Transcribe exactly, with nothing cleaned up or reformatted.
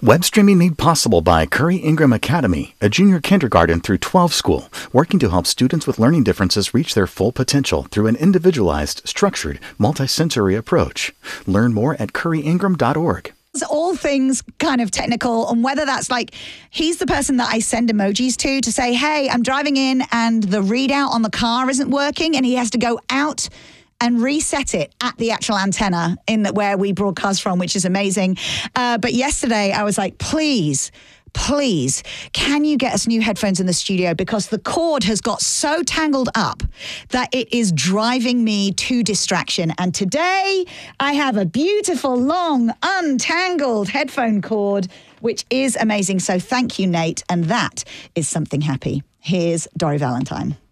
Web streaming made possible by Curry Ingram Academy, a junior kindergarten through twelve school, working to help students with learning differences reach their full potential through an individualized, structured, multisensory approach. Learn more at curry ingram dot org. All things kind of technical, and whether that's like, he's the person that I send emojis to to say, hey, I'm driving in and the readout on the car isn't working, and he has to go out and reset it at the actual antenna in the, where we broadcast from, which is amazing. Uh, but yesterday I was like, please, please, can you get us new headphones in the studio? Because the cord has got so tangled up that it is driving me to distraction. And today I have a beautiful, long, untangled headphone cord, which is amazing. So thank you, Nate. And that is something happy. Here's Dori Valentine.